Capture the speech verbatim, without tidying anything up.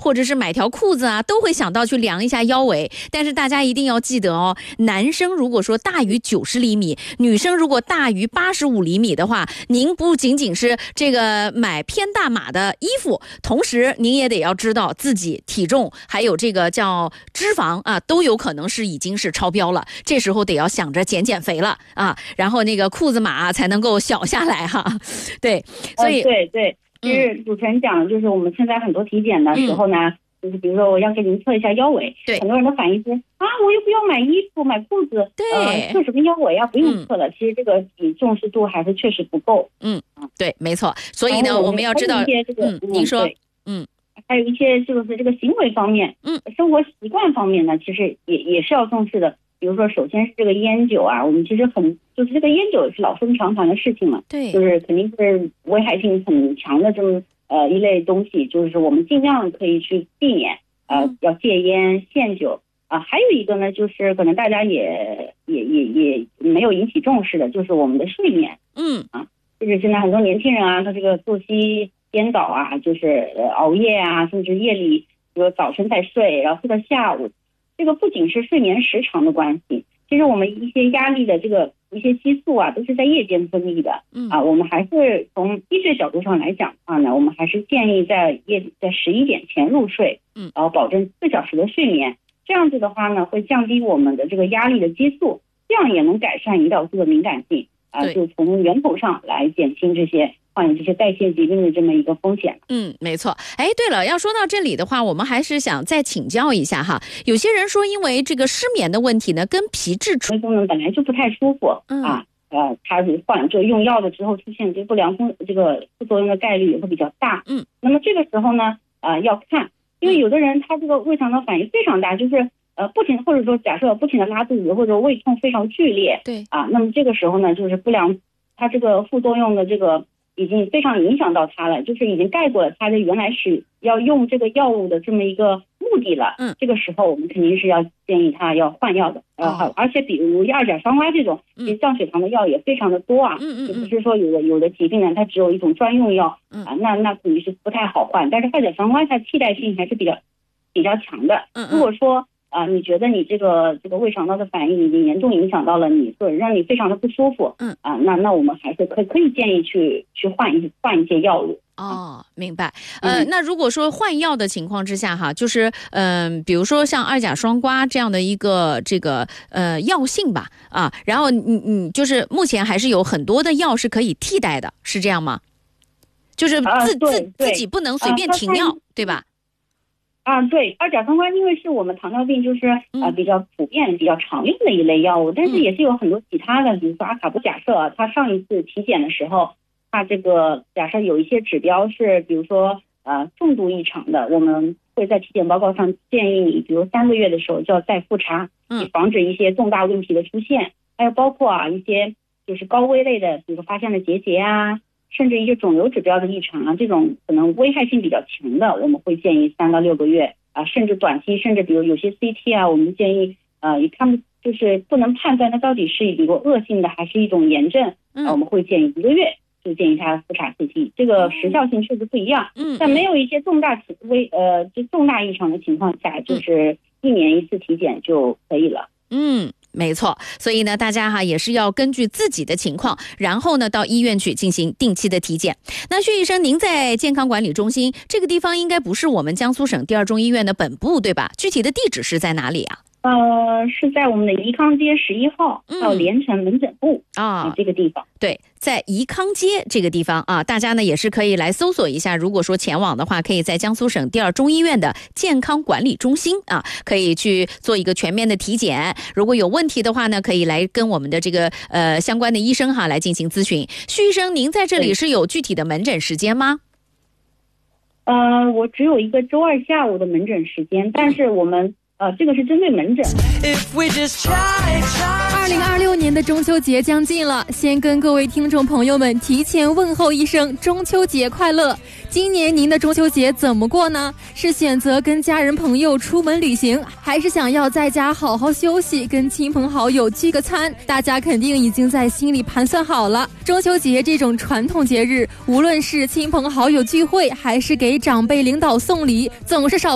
或者是买条裤子啊，都会想到去量一下腰围。但是大家一定要记得哦，男生如果说大于九十厘米，女生如果大于八十五厘米的话，您不仅仅是这个买偏大码的衣服，同时您也得要知道自己体重还有这个叫脂肪啊，都有可能是已经是超标了。这时候得要想着减减肥了啊，然后那个裤子码、啊、才能够小下来哈。对，所以、 呃、对对，就是主持人讲的，就是我们现在很多体检的时候呢。嗯，就是比如说我要给您测一下腰围， 对， 很多人的反应是啊，我又不要买衣服买裤子， 对， 呃，测什么腰围啊，不用测了、嗯。其实这个比重视度还是确实不够。 嗯，对，没错。所以呢，我们要知道， 这个、 嗯，您说，嗯， 还有一些就是这个行为方面， 嗯， 生活习惯方面呢，其实也也是要重视的。比如说，首先是这个烟酒啊，我们其实很就是这个烟酒是老生常谈的事情嘛， 对， 就是肯定是危害性很强的这么呃一类东西，就是我们尽量可以去避免。呃，要戒烟限酒啊、呃，还有一个呢，就是可能大家也也也也没有引起重视的，就是我们的睡眠， 嗯啊，就是现在很多年轻人啊，他这个作息颠倒啊，就是呃熬夜啊，甚至夜里比如早晨再睡，然后睡到下午，这个不仅是睡眠时长的关系，其实我们一些压力的这个一些激素啊，都是在夜间分泌的， 嗯啊，我们还是从医学角度上来讲的话呢，我们还是建议在夜在十一点前入睡， 嗯， 然后保证四小时的睡眠，这样子的话呢，会降低我们的这个压力的激素，这样也能改善胰岛素的敏感性，啊，就从源头上来减轻这些患有这些代谢疾病的这么一个风险。 嗯，没错。哎，对了，要说到这里的话，我们还是想再请教一下哈。有些人说，因为这个失眠的问题呢，跟皮质肠胃功能本来就不太舒服，嗯、啊，呃，他患就用药了之后出现这不良风这个副作用的概率也会比较大。 嗯， 那么这个时候呢，呃，要看，因为有的人他这个胃肠道反应非常大，就是呃不停或者说假设不停的拉肚子或者胃痛非常剧烈， 对啊，那么这个时候呢，就是不良，它这个副作用的这个。已经非常影响到他了，就是已经盖过了他的原来是要用这个药物的这么一个目的了。 嗯， 这个时候我们肯定是要建议他要换药的。呃，好、哦，而且比如二甲双胍这种，其实降血糖的药也非常的多啊。 嗯嗯， 就不是说有的有的疾病呢，它只有一种专用药，嗯啊，那那肯定是不太好换。但是二甲双胍它替代性还是比较比较强的。 嗯嗯， 如果说。啊、呃，你觉得你这个这个胃肠道的反应已经严重影响到了你，或者让你非常的不舒服， 嗯啊，那那我们还是可可以建议去去换一换一些药物。 哦，明白。呃，嗯、那如果说换药的情况之下哈，就是嗯、呃，比如说像二甲双胍这样的一个这个呃药性吧，啊，然后你你就是目前还是有很多的药是可以替代的，是这样吗？就是自、 啊、 自自己不能随便停药，啊、对吧？ 啊，对，二甲双胍因为是我们糖尿病就是呃比较普遍、比较常用的一类药物，但是也是有很多其他的，比如说阿卡布。假设啊，他上一次体检的时候，他这个假设有一些指标是，比如说呃重度异常的，我们会在体检报告上建议你，比如三个月的时候就要再复查，以防止一些重大问题的出现。还有包括啊一些就是高危类的，比如发现了结节啊。甚至一些肿瘤指标的异常啊，这种可能危害性比较强的，我们会建议三到六个月啊，甚至短期，甚至比如有些 C T 啊，我们建议呃，他们就是不能判断它到底是比如恶性的还是一种炎症， 嗯、 啊，我们会建议一个月就建议他复查 C T， 这个时效性确实不一样。 嗯， 但没有一些重大危呃就重大异常的情况下，就是一年一次体检就可以了。 嗯。没错，所以呢，大家哈也是要根据自己的情况，然后呢到医院去进行定期的体检。那薛医生，您在健康管理中心这个地方应该不是我们江苏省第二中医院的本部对吧？具体的地址是在哪里啊？ 呃，是在我们的宜康街十一号到连城门诊部啊、嗯、这个地方。 对，在宜康街这个地方啊，大家呢也是可以来搜索一下。如果说前往的话，可以在江苏省第二中医院的健康管理中心啊，可以去做一个全面的体检。如果有问题的话呢，可以来跟我们的这个呃相关的医生哈来进行咨询。徐医生，您在这里是有具体的门诊时间吗？ 呃，我只有一个周二下午的门诊时间，但是我们。呃，这个是针对门诊。 二零二六年的中秋节将近了，先跟各位听众朋友们提前问候一声中秋节快乐。今年您的中秋节怎么过呢？是选择跟家人朋友出门旅行，还是想要在家好好休息，跟亲朋好友聚个餐？大家肯定已经在心里盘算好了。中秋节这种传统节日，无论是亲朋好友聚会，还是给长辈领导送礼，总是少